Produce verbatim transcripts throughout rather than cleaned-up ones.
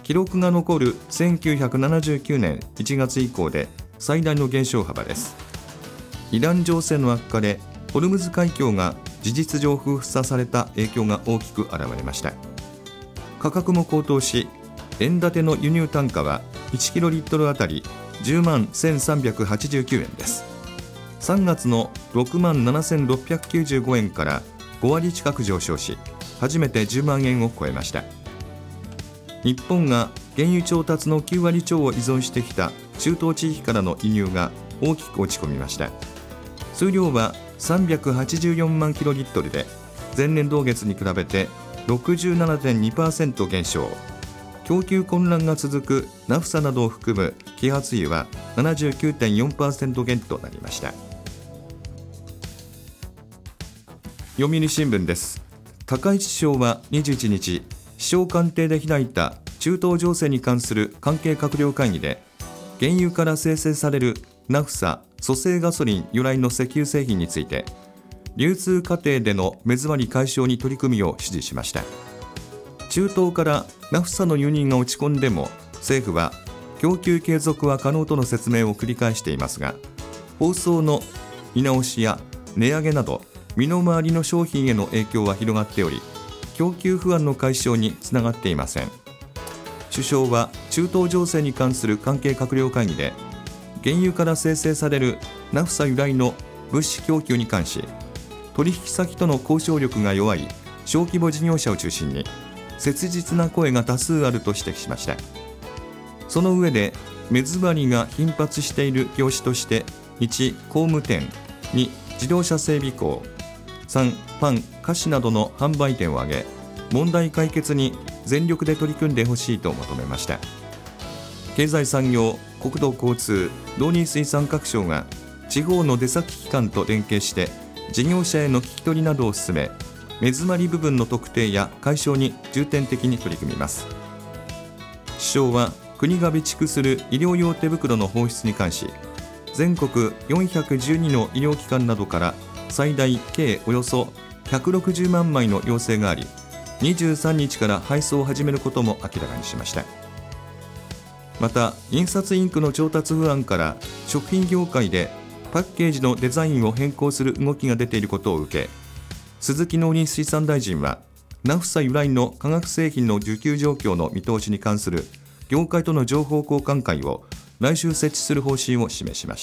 記録が残るせんきゅうひゃくななじゅうきゅうねんいちがつ以降で最大の減少幅です。イラン情勢の悪化でホルムズ海峡が事実上封鎖された影響が大きく現れました。価格も高騰し、円建ての輸入単価はいちキロリットルあたりじゅうまんせんさんびゃくはちじゅうきゅうえんです。さんがつのろくまんななせんろっぴゃくきゅうじゅうごえんからごわり近く上昇し、初めてじゅうまんえんを超えました。日本が原油調達のきゅうわりちょうを依存してきた中東地域からの輸入が大きく落ち込みました。数量はさんびゃくはちじゅうよんまんキロリットルで、前年同月に比べて ろくじゅうななてんにパーセント 減少。供給混乱が続くナフサなどを含む揮発油は ななじゅうきゅうてんよんパーセント 減となりました。読売新聞です。高市首相はにじゅういちにち、首相官邸で開いた中東情勢に関する関係閣僚会議で、原油から生成されるナフサ、粗製ガソリン由来の石油製品について、流通過程での目詰まり解消に取り組むよう指示しました。中東からナフサの輸入が落ち込んでも、政府は供給継続は可能との説明を繰り返していますが、包装の見直しや値上げなど身の回りの商品への影響は広がっており、供給不安の解消につながっていません。首相は中東情勢に関する関係閣僚会議で、原油から生成されるナフサ由来の物資供給に関し、取引先との交渉力が弱い小規模事業者を中心に切実な声が多数あると指摘しました。その上で、目詰まりが頻発している業種として、いち工務店、に自動車整備工、さんパン菓子などの販売店を挙げ、問題解決に全力で取り組んでほしいと求めました。経済産業、国土交通、農林水産各省が地方の出先機関と連携して事業者への聞き取りなどを進め、目詰まり部分の特定や解消に重点的に取り組みます。首相は国が備蓄する医療用手袋の放出に関し、全国よんひゃくじゅうにの医療機関などから最大計およそひゃくろくじゅうまんまいの要請があり、にじゅうさんにちから配送を始めることも明らかにしました。また、印刷インクの調達不安から食品業界でパッケージのデザインを変更する動きが出ていることを受け、鈴木農林水産大臣はナフサ由来の化学製品の需給状況の見通しに関する業界との情報交換会を来週設置する方針を示しました。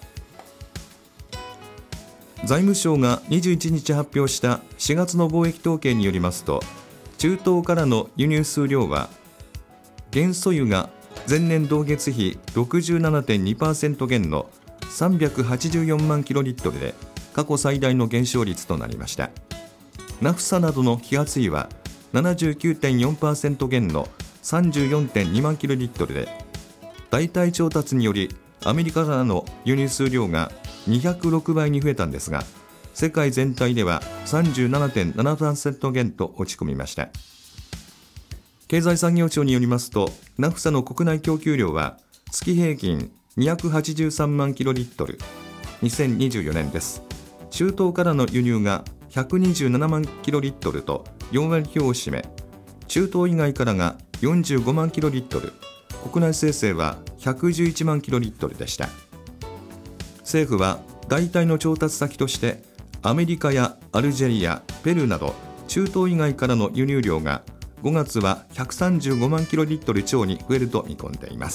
財務省がにじゅういちにち発表したしがつの貿易統計によりますと、中東からの輸入数量は原素油が前年同月比 ろくじゅうななてんにパーセント 減のさんびゃくはちじゅうよんまんキロリットルで過去最大の減少率となりました。ナフサなどの揮発油は ななじゅうきゅうてんよんパーセント 減のさんじゅうよんてんにまんキロリットルで、代替調達によりアメリカからの輸入数量がにひゃくろくばいに増えたんですが、世界全体では さんじゅうななてんななパーセント 減と落ち込みました。経済産業省によりますと、ナフサの国内供給量は月平均にひゃくはちじゅうさんまんキロリットル、にせんにじゅうよねんです。中東からの輸入がひゃくにじゅうななまんキロリットルとよんわり強を占め、中東以外からがよんじゅうごまんキロリットル、国内生成はひゃくじゅういちまんキロリットルでした。政府は代替の調達先としてアメリカやアルジェリア、ペルーなど中東以外からの輸入量がごがつはひゃくさんじゅうごまんキロリットル超に増えると見込んでいます。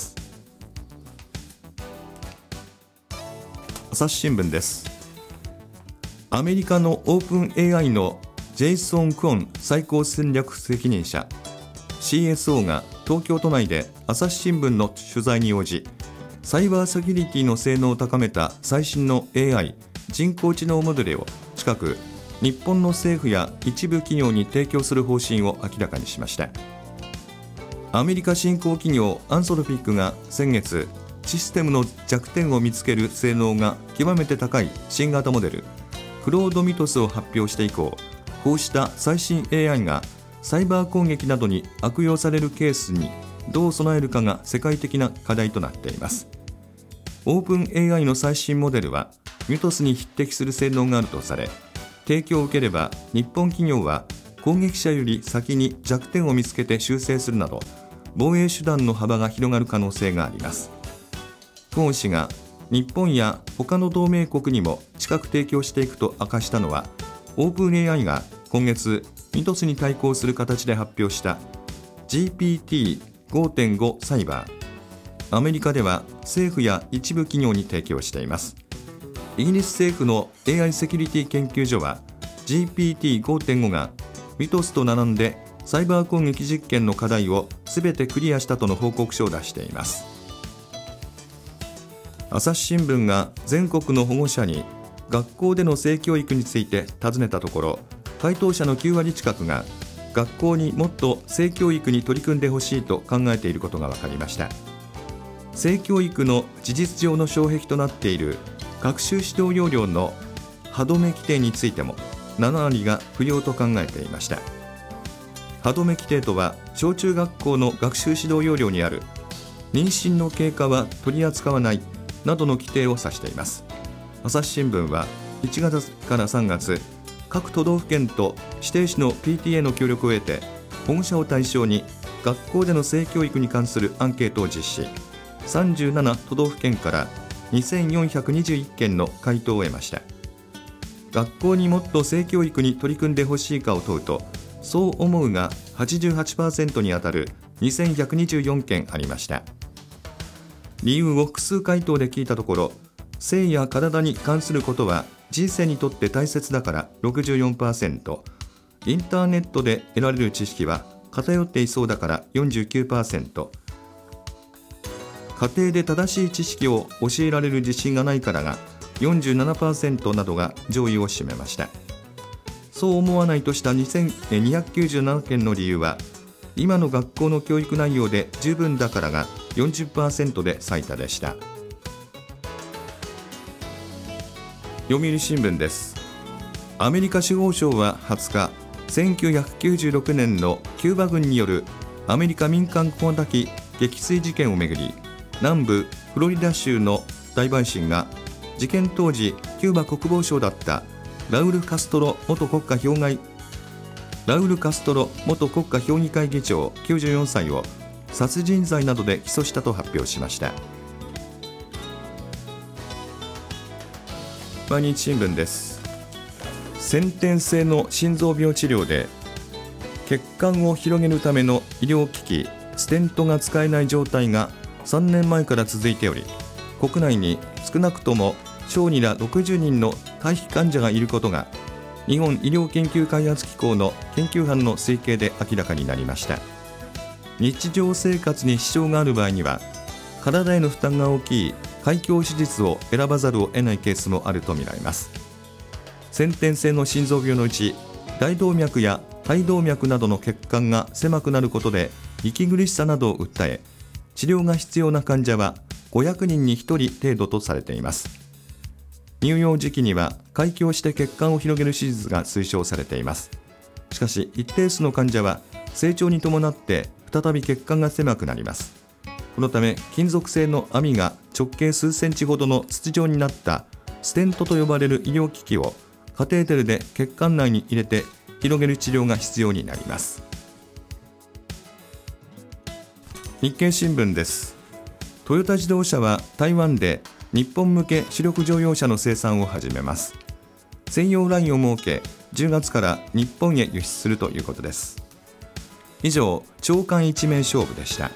朝日新聞です。アメリカのオープン エーアイ のジェイソン・クオン最高戦略責任者 シーエスオー が東京都内で朝日新聞の取材に応じ、サイバーセキュリティの性能を高めた最新の エーアイ 人工知能モデルを近く日本の政府や一部企業に提供する方針を明らかにしました。アメリカ新興企業アンソロピックが先月、システムの弱点を見つける性能が極めて高い新型モデルクロードミトスを発表して以降、こうした最新 エーアイ がサイバー攻撃などに悪用されるケースにどう備えるかが世界的な課題となっています。オープン エーアイ の最新モデルはミトスに匹敵する性能があるとされ、提供を受ければ日本企業は攻撃者より先に弱点を見つけて修正するなど、 防衛手段の幅が広がる可能性があります。クォン氏が日本や他の同盟国にも近く提供していくと明かしたのは、オープン エーアイ が今月ミトスに対抗する形で発表した ジーピーティーごてんご サイバー。アメリカでは政府や一部企業に提供しています。イギリス政府の エーアイ セキュリティ研究所は ジーピーティーごてんご がミトスと並んでサイバー攻撃実験の課題をすべてクリアしたとの報告書を出しています。朝日新聞が全国の保護者に学校での性教育について尋ねたところ、回答者のきゅうわり近くが学校にもっと性教育に取り組んでほしいと考えていることが分かりました。性教育の事実上の障壁となっている学習指導要領の歯止め規定についてもななわりが不要と考えていました。歯止め規定とは、小中学校の学習指導要領にある妊娠の経過は取り扱わないなどの規定を指しています。朝日新聞はいちがつからさんがつ、各都道府県と指定市の ピーティーエー の協力を得て、保護者を対象に学校での性教育に関するアンケートを実施。さんじゅうなな都道府県からにせんよんひゃくにじゅういっけんの回答を得ました。学校にもっと性教育に取り組んでほしいかを問うと、そう思うが はちじゅうはちパーセント にあたるにせんひゃくにじゅうよんけんありました。理由を複数回答で聞いたところ、性や体に関することは人生にとって大切だから ろくじゅうよんパーセント、 インターネットで得られる知識は偏っていそうだから よんじゅうきゅうパーセント、 家庭で正しい知識を教えられる自信がないからが よんじゅうななパーセント などが上位を占めました。そう思わないとしたにせんにひゃくきゅうじゅうななけんの理由は、今の学校の教育内容で十分だからが よんじゅっパーセント で最多でした。読売新聞です。アメリカ司法省ははつか、せんきゅうひゃくきゅうじゅうろくねんのキューバ軍によるアメリカ民間小型機撃墜事件をめぐり、南部フロリダ州の大陪審が事件当時キューバ国防相だったラウル・カストロ元国家評議ラウル・カストロ元国家評議会議長きゅうじゅうよんさいを殺人罪などで起訴したと発表しました。毎日新聞です。先天性の心臓病治療で血管を広げるための医療機器ステントが使えない状態がさんねんまえから続いており、国内に少なくとも小児らろくじゅうにんの退避患者がいることが日本医療研究開発機構の研究班の推計で明らかになりました。日常生活に支障がある場合には、体への負担が大きい開胸手術を選ばざるを得ないケースもあるとみられます。先天性の心臓病のうち、大動脈や肺動脈などの血管が狭くなることで息苦しさなどを訴え、治療が必要な患者はごひゃくにんにひとり程度とされています。乳幼児期には開胸して血管を広げる手術が推奨されています。しかし一定数の患者は成長に伴って再び血管が狭くなります。このため金属製の網が直径数センチほどの筒状になったステントと呼ばれる医療機器をカテーテルで血管内に入れて広げる治療が必要になります。日経新聞です。トヨタ自動車は台湾で日本向け主力乗用車の生産を始めます。専用ラインを設け、じゅうがつから日本へ輸出するということです。以上、朝刊一面勝負でした。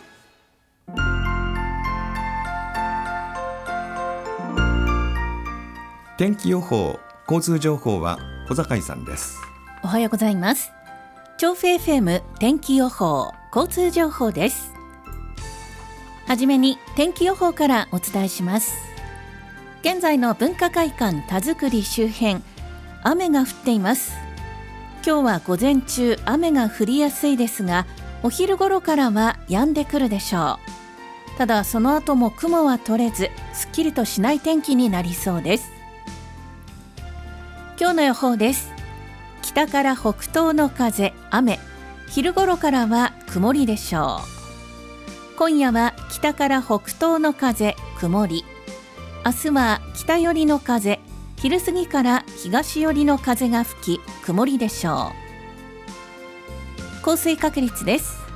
天気予報、交通情報は小坂井さんです。 おはようございます。調布 エフエム 天気予報、交通情報です。はじめに天気予報からお伝えします。現在の文化会館田作周辺、雨が降っています。今日は午前中雨が降りやすいですが、お昼頃からは止んでくるでしょう。ただその後も雲は取れず、すっきりとしない天気になりそうです。今日の予報です。北から北東の風、雨、昼頃からは曇りでしょう。今夜は北から北東の風、曇り。明日は北寄りの風、昼過ぎから東寄りの風が吹き、曇りでしょう。降水確率です。